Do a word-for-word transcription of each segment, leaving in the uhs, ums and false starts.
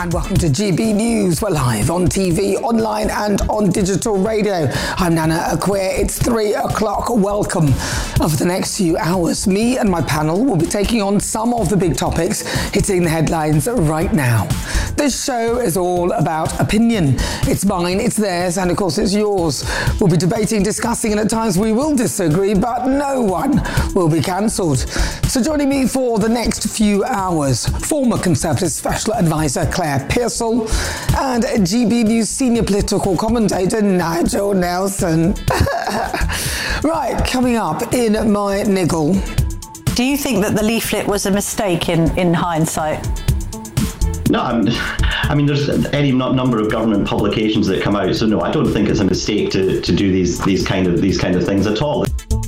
And welcome to G B News. We're live on T V, online and on digital radio. I'm Nana Akwe. It's three o'clock. Welcome. Over the next few hours, me and my panel will be taking on some of the big topics hitting the headlines right now. This show is all about opinion. It's mine, it's theirs, and of course it's yours. We'll be debating, discussing, and at times we will disagree, but no one will be cancelled. So joining me for the next few hours, former Conservative Special Advisor Claire Pearsall and G B News senior political commentator Nigel Nelson. Right, coming up in my niggle. Do you think that the leaflet was a mistake in, in hindsight? No, I'm, I mean, there's any number of government publications that come out, so no, I don't think it's a mistake to, to do these these kind of these kind of things at all.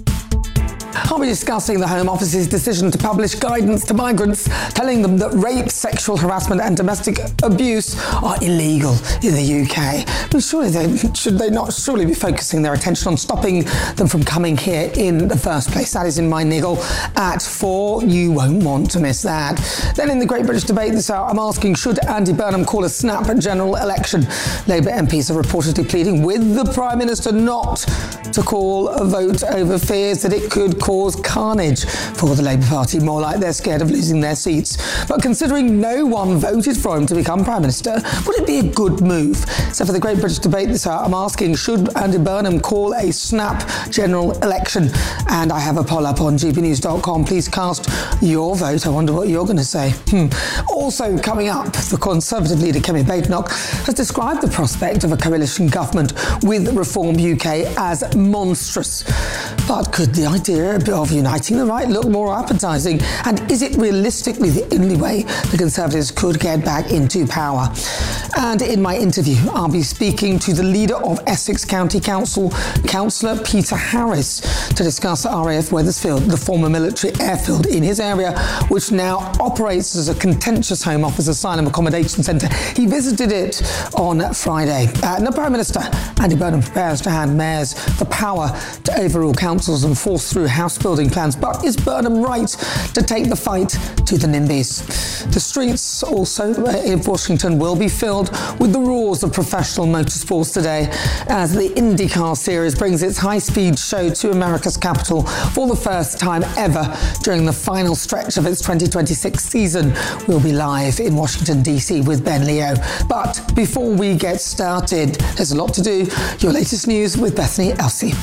I'll be discussing the Home Office's decision to publish guidance to migrants telling them that rape, sexual harassment and domestic abuse are illegal in the U K. But surely they, should they not surely be focusing their attention on stopping them from coming here in the first place? That is in my niggle at four. You won't want to miss that. Then in the Great British Debate this hour, I'm asking, should Andy Burnham call a snap general election? Labour M Ps are reportedly pleading with the Prime Minister not to call a vote over fears that it could cause carnage for the Labour Party, more like they're scared of losing their seats. But considering no one voted for him to become Prime Minister, would it be a good move? So for the Great British Debate this hour, I'm asking, should Andy Burnham call a snap general election? And I have a poll up on g b news dot com. Please cast your vote. I wonder what you're going to say. Hmm. Also coming up, the Conservative leader Kemi Badenoch has described the prospect of a coalition government with Reform U K as monstrous. But could the idea of uniting the right look more appetising? And is it realistically the only way the Conservatives could get back into power? And in my interview, I'll be speaking to the leader of Essex County Council, Councillor Peter Harris, to discuss R A F Wethersfield, the former military airfield in his area, which now operates as a contentious Home Office asylum accommodation centre. He visited it on Friday. Uh, and the Prime Minister, Andy Burnham, prepares to hand mayors the power to overrule councils and force through house building plans. But is Burnham right to take the fight to the NIMBYs? The streets also in Washington will be filled with the roars of professional motorsports today as the IndyCar Series brings its high-speed show to America's capital for the first time ever during the final stretch of its twenty twenty-six season. We'll be live in Washington, D C with Ben Leo. But before we get started, there's a lot to do. Your latest news with Bethany Elsey.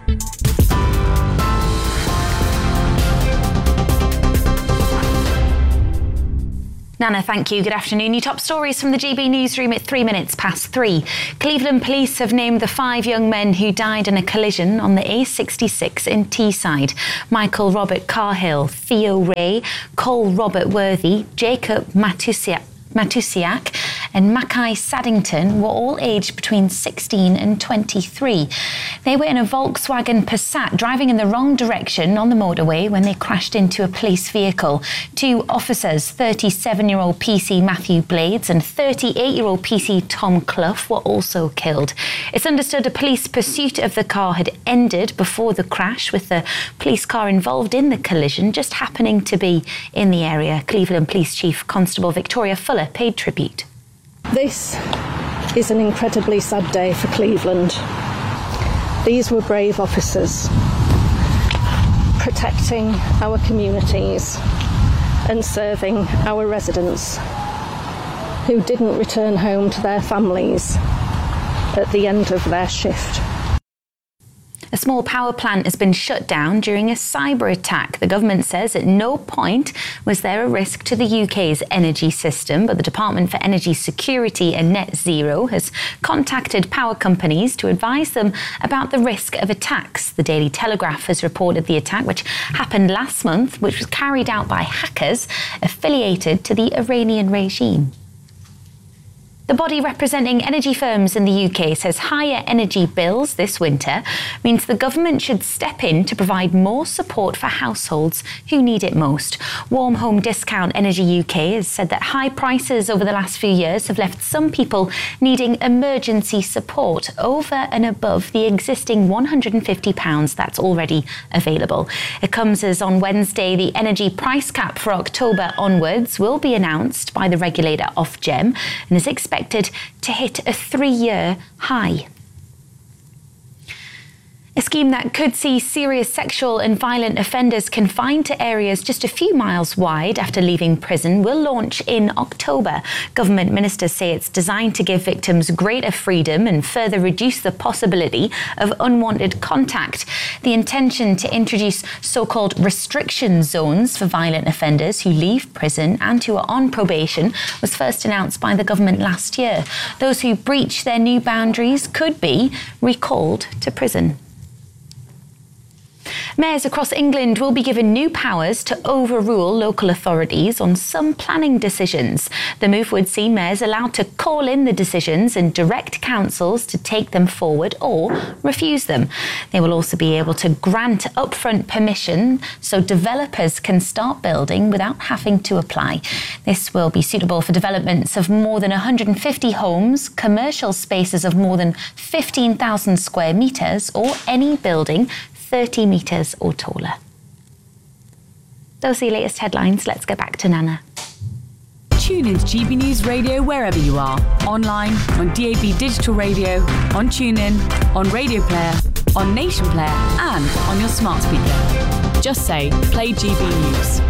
Nana, thank you. Good afternoon. Your top stories from the G B newsroom at three minutes past three. Cleveland police have named the five young men who died in a collision on the A sixty-six in Teesside. Michael Robert Carhill, Theo Ray, Cole Robert Worthy, Jacob Matusiak, Matusiak and Mackay Saddington were all aged between sixteen and twenty-three. They were in a Volkswagen Passat driving in the wrong direction on the motorway when they crashed into a police vehicle. Two officers, thirty-seven-year-old P C Matthew Blades and thirty-eight-year-old P C Tom Clough, were also killed. It's understood a police pursuit of the car had ended before the crash, with the police car involved in the collision just happening to be in the area. Cleveland Police Chief Constable Victoria Fuller paid tribute. This is an incredibly sad day for Cleveland. These were brave officers protecting our communities and serving our residents who didn't return home to their families at the end of their shift. A small power plant has been shut down during a cyber attack. The government says at no point was there a risk to the U K's energy system, but the Department for Energy Security and Net Zero has contacted power companies to advise them about the risk of attacks. The Daily Telegraph has reported the attack, which happened last month, which was carried out by hackers affiliated to the Iranian regime. The body representing energy firms in the U K says higher energy bills this winter means the government should step in to provide more support for households who need it most. Warm Home Discount Energy U K has said that high prices over the last few years have left some people needing emergency support over and above the existing one hundred fifty pounds that's already available. It comes as on Wednesday the energy price cap for October onwards will be announced by the regulator Ofgem and is expected to hit a three-year high. A scheme that could see serious sexual and violent offenders confined to areas just a few miles wide after leaving prison will launch in October. Government ministers say it's designed to give victims greater freedom and further reduce the possibility of unwanted contact. The intention to introduce so-called restriction zones for violent offenders who leave prison and who are on probation was first announced by the government last year. Those who breach their new boundaries could be recalled to prison. Mayors across England will be given new powers to overrule local authorities on some planning decisions. The move would see mayors allowed to call in the decisions and direct councils to take them forward or refuse them. They will also be able to grant upfront permission so developers can start building without having to apply. This will be suitable for developments of more than one hundred fifty homes, commercial spaces of more than fifteen thousand square metres, or any building thirty metres or taller. Those are the latest headlines. Let's go back to Nana. Tune into G B News Radio wherever you are. Online, on D A B Digital Radio, on TuneIn, on Radio Player, on Nation Player and on your smart speaker. Just say, play G B News.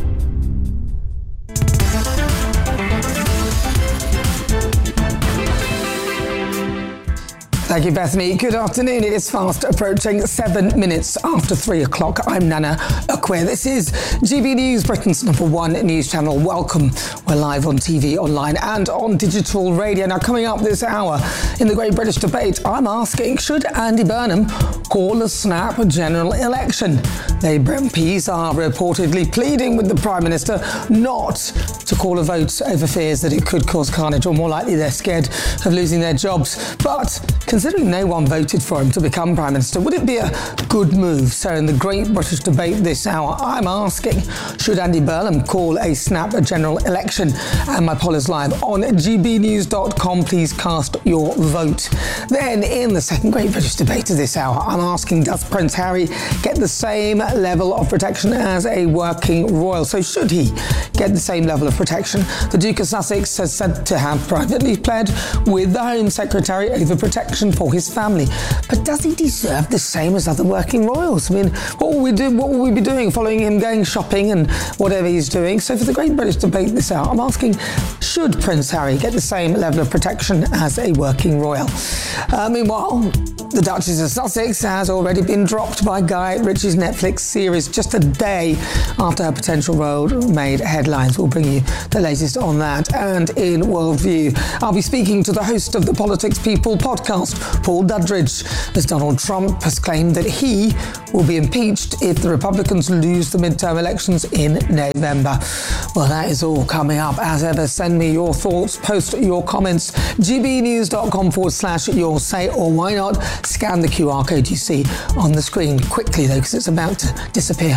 Thank you, Bethany. Good afternoon. It is fast approaching seven minutes after three o'clock. I'm Nana Akwe. This is G B News, Britain's number one news channel. Welcome. We're live on T V, online and on digital radio. Now, coming up this hour in the Great British Debate, I'm asking, should Andy Burnham call a snap general election? Labour M Ps are reportedly pleading with the Prime Minister not to call a vote over fears that it could cause carnage, or more likely they're scared of losing their jobs. But considering no one voted for him to become Prime Minister, would it be a good move? So in the Great British Debate this hour, I'm asking, should Andy Burnham call a snap general election? And my poll is live on g b news dot com. Please cast your vote. Then in the second Great British Debate of this hour, I'm asking, does Prince Harry get the same level of protection as a working royal? So should he get the same level of protection? The Duke of Sussex has said to have privately pled with the Home Secretary over protection for his family. But does he deserve the same as other working royals? I mean, what will we do? What will we be doing following him going shopping and whatever he's doing? So for the Great British Debate this hour, I'm asking, should Prince Harry get the same level of protection as a working royal? Uh, meanwhile, the Duchess of Sussex has already been dropped by Guy Ritchie's Netflix series just a day after her potential role made headlines. We'll bring you the latest on that. And in Worldview, I'll be speaking to the host of the Politics People podcast, Paul Dudridge, as Donald Trump has claimed that he will be impeached if the Republicans lose the midterm elections in November. Well, that is all coming up. As ever, send me your thoughts, post your comments, g b news dot com forward slash your say, or why not scan the Q R code you see on the screen quickly, though, because it's about to disappear.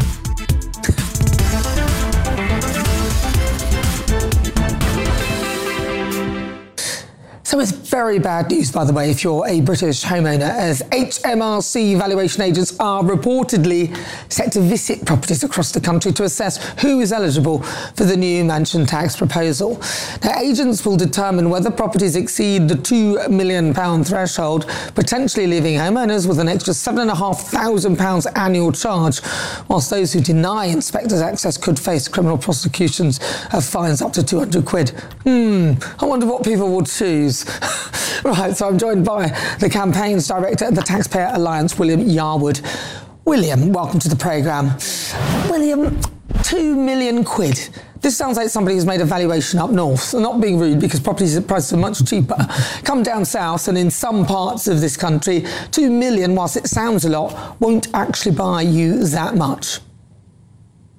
So it's very bad news, by the way, if you're a British homeowner, as H M R C valuation agents are reportedly set to visit properties across the country to assess who is eligible for the new mansion tax proposal. Now, agents will determine whether properties exceed the two million pounds threshold, potentially leaving homeowners with an extra seven thousand five hundred pounds annual charge, whilst those who deny inspectors access could face criminal prosecutions of fines up to two hundred quid. Hmm, I wonder what people will choose. Right, so I'm joined by the campaigns director at the Taxpayer Alliance, William Yarwood. William, welcome to the programme. William, two million quid. This sounds like somebody who's made a valuation up north. I'm not being rude, because property prices are much cheaper. Come down south, and in some parts of this country, two million, whilst it sounds a lot, won't actually buy you that much.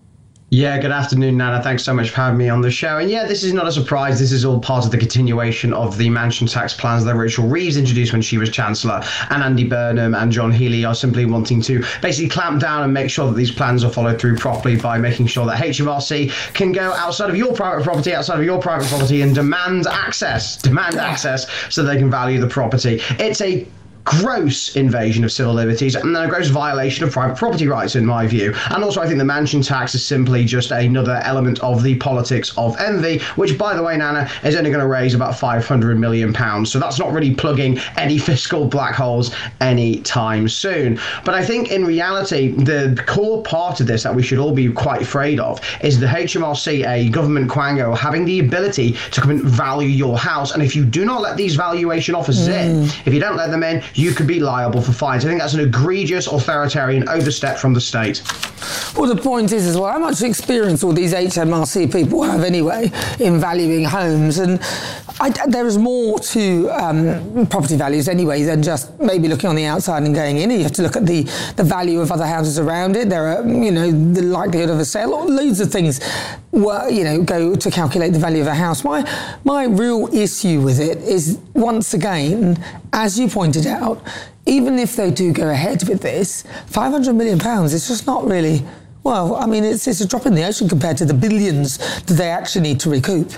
Yeah, good afternoon, Nana. Thanks so much for having me on the show. And yeah, this is not a surprise. This is all part of the continuation of the mansion tax plans that Rachel Reeves introduced when she was Chancellor. And Andy Burnham and John Healey are simply wanting to basically clamp down and make sure that these plans are followed through properly by making sure that H M R C can go outside of your private property, outside of your private property and demand access, demand access so they can value the property. It's a gross invasion of civil liberties and then a gross violation of private property rights in my view. And also I think the mansion tax is simply just another element of the politics of envy, which by the way, Nana, is only going to raise about five hundred million pounds. So that's not really plugging any fiscal black holes anytime soon. But I think in reality, the core part of this that we should all be quite afraid of is the H M R C, a government quango, having the ability to come and value your house. And if you do not let these valuation officers mm. in, if you don't let them in, you could be liable for fines. I think that's an egregious authoritarian overstep from the state. Well, the point is as well, how much experience all these H M R C people have anyway in valuing homes? And I, there is more to um, property values anyway than just maybe looking on the outside and going in. You have to look at the, the value of other houses around it. There are, you know, the likelihood of a sale. Loads of things, were, you know, go to calculate the value of a house. My, my real issue with it is, once again, as you pointed out, even if they do go ahead with this, five hundred million pounds is just not really, well, I mean, it's, it's a drop in the ocean compared to the billions that they actually need to recoup.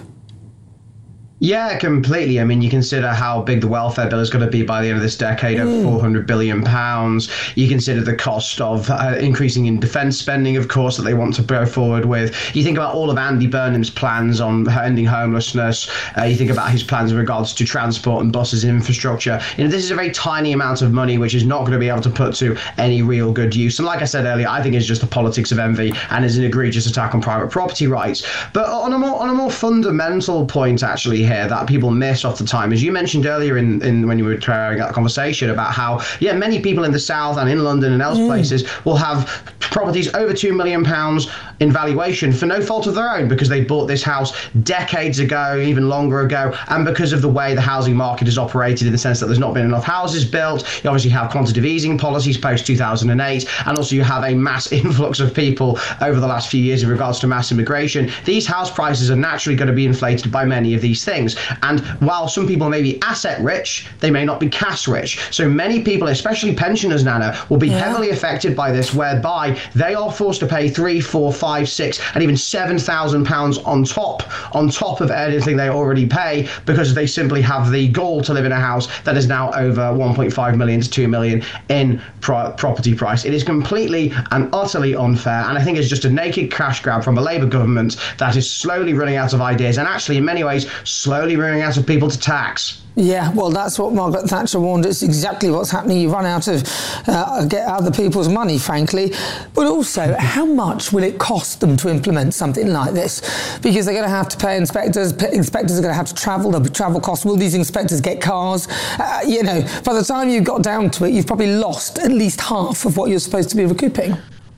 Yeah, completely. I mean, you consider how big the welfare bill is going to be by the end of this decade, over mm. four hundred billion pounds. You consider the cost of uh, increasing in defence spending, of course, that they want to go forward with. You think about all of Andy Burnham's plans on ending homelessness. Uh, you think about his plans in regards to transport and buses infrastructure. You know, this is a very tiny amount of money which is not going to be able to put to any real good use. And like I said earlier, I think it's just the politics of envy and is an egregious attack on private property rights. But on a more on a more fundamental point, actually, here that people miss off the time, as you mentioned earlier in, in when you were carrying that conversation about how, yeah, many people in the South and in London and else mm. places will have properties over two million pounds in valuation for no fault of their own, because they bought this house decades ago, even longer ago, and because of the way the housing market has operated, in the sense that there's not been enough houses built. You obviously have quantitative easing policies post two thousand eight, and also you have a mass influx of people over the last few years in regards to mass immigration. These house prices are naturally going to be inflated by many of these things. And while some people may be asset rich, they may not be cash rich. So many people, especially pensioners, Nana, will be yeah. heavily affected by this, whereby they are forced to pay three, four, five, six, and even seven thousand pounds on top, on top of anything they already pay, because they simply have the gall to live in a house that is now over one point five million to two million in pro- property price. It is completely and utterly unfair, and I think it's just a naked cash grab from a Labour government that is slowly running out of ideas, and actually, in many ways, slowly running out of people to tax. Yeah, well, that's what Margaret Thatcher warned. It's exactly what's happening. You run out of, uh, get other people's money, frankly. But also, how much will it cost them to implement something like this? Because they're going to have to pay inspectors. Inspectors are going to have to travel. There'll be travel costs. Will these inspectors get cars? Uh, you know, by the time you got down to it, you've probably lost at least half of what you're supposed to be recouping.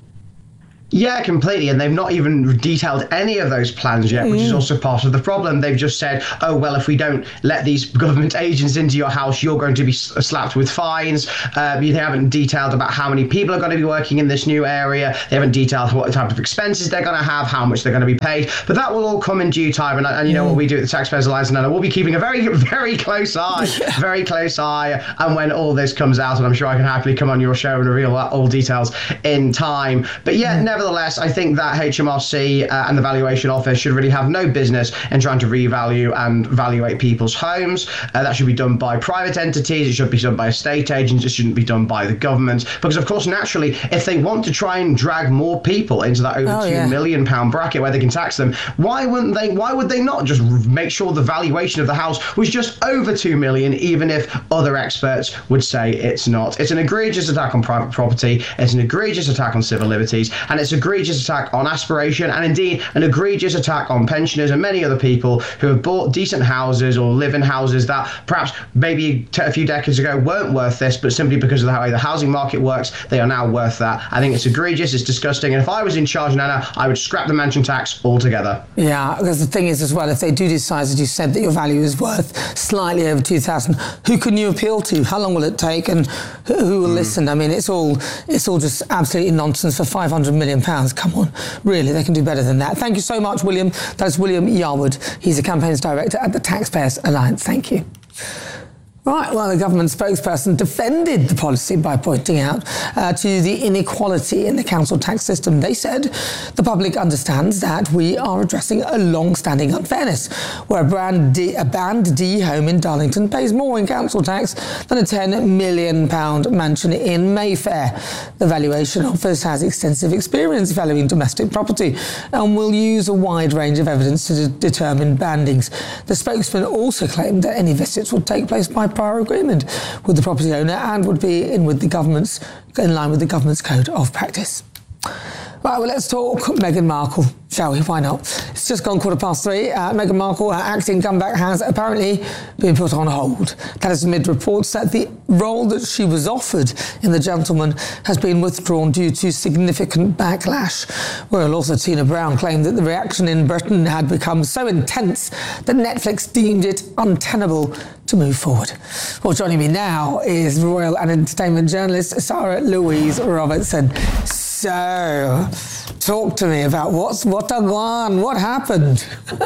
Yeah, completely. And they've not even detailed any of those plans yet, which mm. is also part of the problem. They've just said, oh, well, if we don't let these government agents into your house, you're going to be slapped with fines. Uh, they haven't detailed about how many people are going to be working in this new area. They haven't detailed what type of expenses they're going to have, how much they're going to be paid. But that will all come in due time. And, and you know mm. what we do at the Taxpayers Alliance, and we'll be keeping a very, very close eye, yeah. very close eye. And when all this comes out, and I'm sure I can happily come on your show and reveal all details in time. But yeah, mm. never Nevertheless, I think that H M R C uh, and the Valuation Office should really have no business in trying to revalue and valuate people's homes. Uh, that should be done by private entities. It should be done by estate agents. It shouldn't be done by the government. Because, of course, naturally, if they want to try and drag more people into that over oh, two yeah. million pound bracket where they can tax them, why wouldn't they? Why would they not just make sure the valuation of the house was just over two million, even if other experts would say it's not? It's an egregious attack on private property. It's an egregious attack on civil liberties, and it's an egregious attack on aspiration, and indeed an egregious attack on pensioners and many other people who have bought decent houses or live in houses that perhaps maybe a few decades ago weren't worth this, but simply because of the way the housing market works, they are now worth that. I think it's egregious, it's disgusting, and if I was in charge, Nana, I would scrap the mansion tax altogether. Yeah, because the thing is as well, if they do decide, as you said, that your value is worth slightly over two thousand, who can you appeal to? How long will it take, and who will mm. listen? I mean, it's all it's all just absolutely nonsense for five hundred million million pounds. Come on, really, they can do better than that. Thank you so much, William. That's William Yarwood. He's a campaigns director at the Taxpayers Alliance. Thank you. Right, well, the government spokesperson defended the policy by pointing out uh, to the inequality in the council tax system. They said the public understands that we are addressing a long-standing unfairness, where a, brand D, a Band D home in Darlington pays more in council tax than a ten million pounds mansion in Mayfair. The valuation office has extensive experience valuing domestic property and will use a wide range of evidence to de- determine bandings. The spokesman also claimed that any visits would take place by prior agreement with the property owner and would be in with the government's in line with the government's code of practice. Right, well, let's talk Meghan Markle, shall we? Why not? It's just gone quarter past three. Uh, Meghan Markle, her acting comeback has apparently been put on hold. That is amid reports that the role that she was offered in The Gentleman has been withdrawn due to significant backlash. Royal author Tina Brown claimed that the reaction in Britain had become so intense that Netflix deemed it untenable to move forward. Well, joining me now is royal and entertainment journalist Sarah Louise Robertson. So, talk to me about what's what done on, what happened?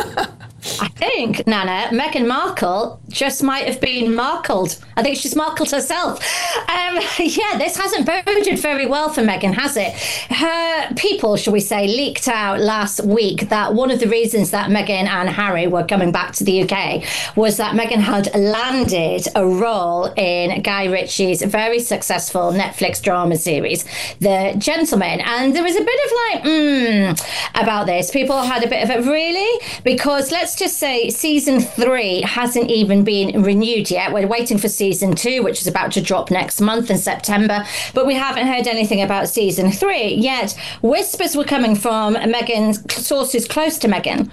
I think, Nana, Meghan Markle just might have been markled. I think she's markled herself. Um, yeah, this hasn't boded very well for Meghan, has it? Her people, shall we say, leaked out last week that one of the reasons that Meghan and Harry were coming back to the U K was that Meghan had landed a role in Guy Ritchie's very successful Netflix drama series, The Gentleman. And there was a bit of like, hmm, about this. People had a bit of a really? Because let's just say season three hasn't even been renewed yet. We're waiting for season two, which is about to drop next month in September, but we haven't heard anything about season three yet. Whispers were coming from Meghan's sources close to Meghan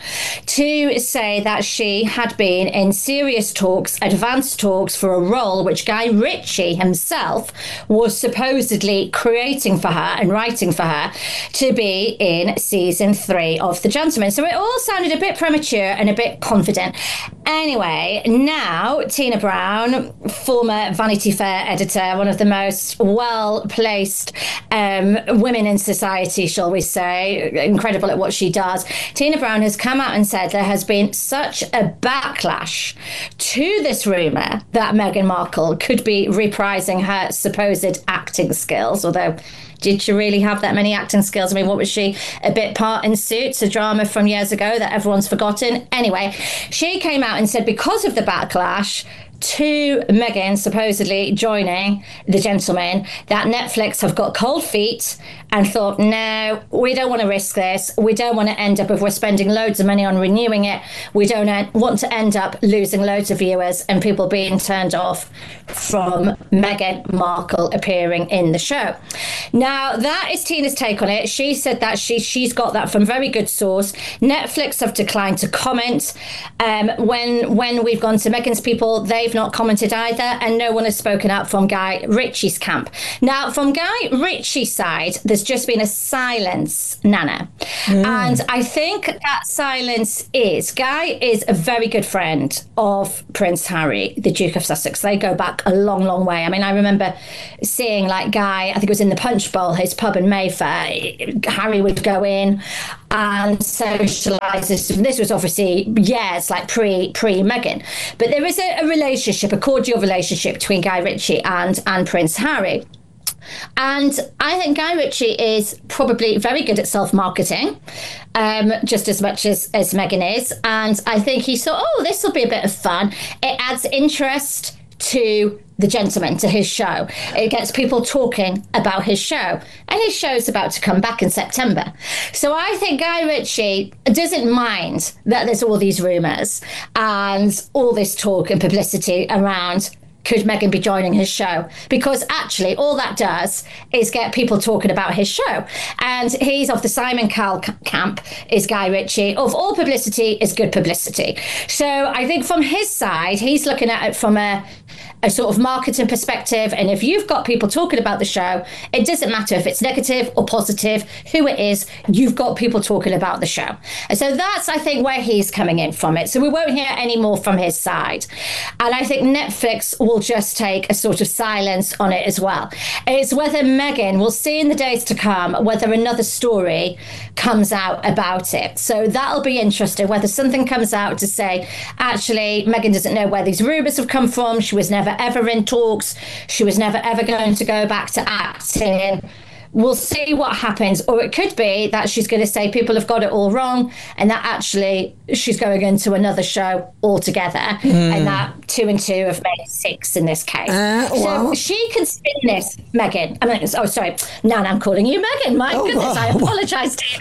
to say that she had been in serious talks, advanced talks for a role which Guy Ritchie himself was supposedly creating for her and writing for her to be in season three of The Gentleman. So it all sounded a bit premature and a bit confident. Anyway, now Tina Brown, former Vanity Fair editor, one of the most well-placed um, women in society, shall we say, incredible at what she does. Tina Brown has come out and said there has been such a backlash to this rumour that Meghan Markle could be reprising her supposed acting skills, although did she really have that many acting skills? I mean, what was she? A bit part in Suits, a drama from years ago that everyone's forgotten. Anyway, she came out and said because of the backlash to Meghan supposedly joining The Gentleman, that Netflix have got cold feet and thought, no, we don't want to risk this. We don't want to end up, if we're spending loads of money on renewing it, we don't want to end up losing loads of viewers and people being turned off from Meghan Markle appearing in the show. Now, that is Tina's take on it. She said that she, she's got that from very good source. Netflix have declined to comment. Um, when, when we've gone to Meghan's people, they've not commented either, and no one has spoken up from Guy Ritchie's camp. Now, from Guy Ritchie's side, there's just been a silence, Nana. Mm. And I think that silence is, Guy is a very good friend of Prince Harry, the Duke of Sussex. They go back a long, long way. I mean, I remember seeing like Guy, I think it was in the Punch Bowl, his pub in Mayfair. Harry would go in and socialise. This, this was obviously years like pre, pre-Meghan. But there is a, a relationship, a cordial relationship between Guy Ritchie and, and Prince Harry. And I think Guy Ritchie is probably very good at self-marketing, um, just as much as, as Meghan is. And I think he thought, oh, this will be a bit of fun. It adds interest to The Gentleman, to his show. It gets people talking about his show. And his show's about to come back in September. So I think Guy Ritchie doesn't mind that there's all these rumours and all this talk and publicity around could Meghan be joining his show? Because actually all that does is get people talking about his show. And he's of the Simon Cowell camp, is Guy Ritchie. Of all publicity is good publicity. So I think from his side, he's looking at it from a a sort of marketing perspective. And if you've got people talking about the show, it doesn't matter if it's negative or positive, who it is, you've got people talking about the show. And so that's, I think, where he's coming in from it. So we won't hear any more from his side. And I think Netflix will will just take a sort of silence on it as well. It's whether Meghan, we'll see in the days to come, whether another story comes out about it. So that'll be interesting, whether something comes out to say, actually, Meghan doesn't know where these rumours have come from. She was never, ever in talks. She was never, ever going to go back to acting. We'll see what happens. Or it could be that she's going to say people have got it all wrong and that actually she's going into another show altogether mm. and that two and two have made six in this case. Uh, well. So she can spin this, Meghan. I mean, oh, sorry. Nan, I'm calling you Meghan. My oh, goodness, wow. I apologise to you.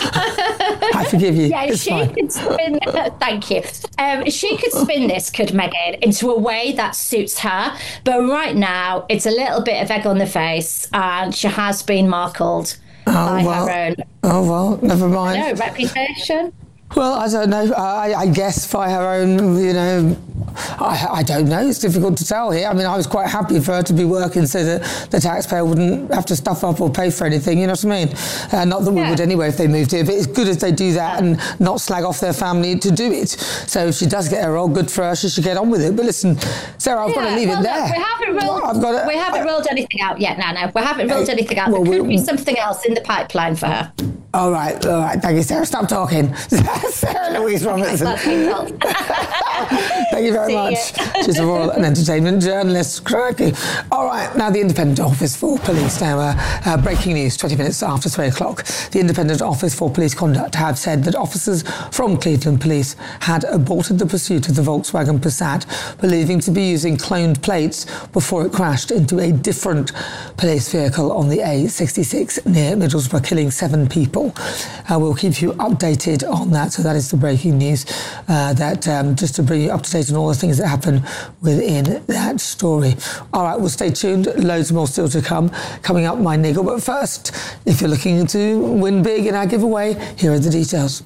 I forgive you. Yeah, it's she fine. could spin, thank you. Um, she could spin this, could Meghan, into a way that suits her. But right now, it's a little bit of egg on the face and she has been markled oh, by well, her own. Oh, well, never mind. No, reputation. Well, I don't know. I, I guess by her own, you know, I, I don't know. It's difficult to tell here. I mean, I was quite happy for her to be working so that the taxpayer wouldn't have to stuff up or pay for anything, you know what I mean? Uh, not that we yeah. would anyway if they moved here, but it's good if they do that and not slag off their family to do it. So if she does get her role, good for her, she should get on with it. But listen, Sarah, I've yeah, got to leave well, it there. Look, we haven't ruled, I've got to, we haven't I, ruled anything out yet, no, no. We haven't ruled uh, anything out. Well, there could we, be something else in the pipeline for her. All right, all right. Thank you, Sarah. Stop talking. Sarah Louise Robinson. Thank you very See much. You. She's a royal and entertainment journalist. Crikey. All right, now the Independent Office for Police. Now, uh, uh, breaking news, twenty minutes after three o'clock. The Independent Office for Police Conduct have said that officers from Cleveland Police had aborted the pursuit of the Volkswagen Passat, believing to be using cloned plates before it crashed into a different police vehicle on the A sixty-six near Middlesbrough, killing seven people. Uh, we'll keep you updated on that. So that is the breaking news. Uh, that um, just to bring you up to date on all the things that happen within that story. All right, well, stay tuned. Loads more still to come. Coming up, my niggle. But first, if you're looking to win big in our giveaway, here are the details.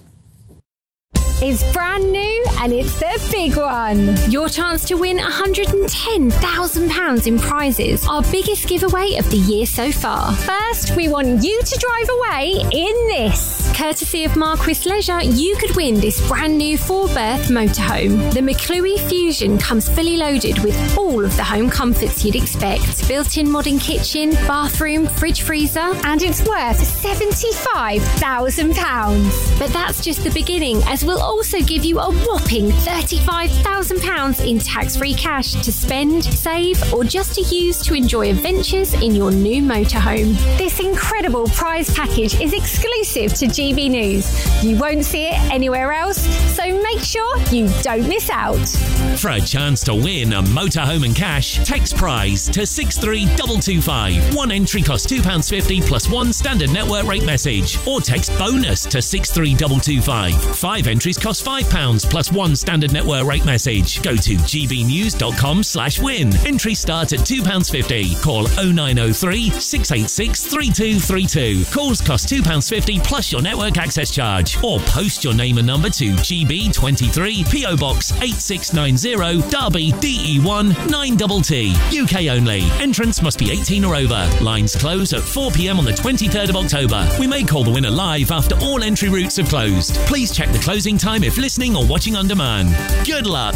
It's brand new and it's the big one. Your chance to win one hundred ten thousand pounds in prizes. Our biggest giveaway of the year so far. First, we want you to drive away in this. Courtesy of Marquis Leisure, you could win this brand new four-berth motorhome. The McClue Fusion comes fully loaded with all of the home comforts you'd expect. Built-in modern kitchen, bathroom, fridge freezer, and it's worth seventy-five thousand pounds. But that's just the beginning, as we'll also give you a whopping thirty-five thousand pounds in tax-free cash to spend, save, or just to use to enjoy adventures in your new motorhome. This incredible prize package is exclusive to G B News. You won't see it anywhere else, so make sure you don't miss out. For a chance to win a motorhome and cash, text prize to six three two two five. One entry costs two pounds fifty plus one standard network rate message, or text bonus to six three two two five. Five entries cost five pounds plus one standard network rate message. Go to gbnews.com slash win. Entries start at two pounds fifty. Call oh nine oh three, six eight six, three two three two. Calls cost two pounds fifty plus your network access charge. Or post your name and number to G B twenty-three, P O Box eight six nine zero, Derby, D E one nine T T. U K only. Entrance must be eighteen or over. Lines close at four p.m. on the twenty-third of October. We may call the winner live after all entry routes have closed. Please check the closing time if listening or watching on demand. Good luck.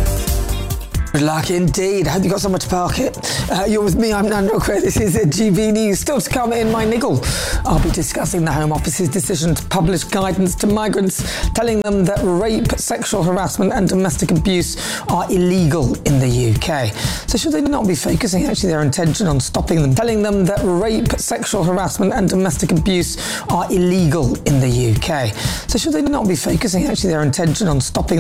Good luck indeed. I hope you got somewhere to park it. Uh, you're with me, I'm Nan Rookwood. This is G B News. Still to come in my niggle. I'll be discussing the Home Office's decision to publish guidance to migrants, telling them that rape, sexual harassment and domestic abuse are illegal in the U K. So should they not be focusing actually their intention on stopping them, telling them that rape, sexual harassment and domestic abuse are illegal in the U K. So should they not be focusing actually their intention on stopping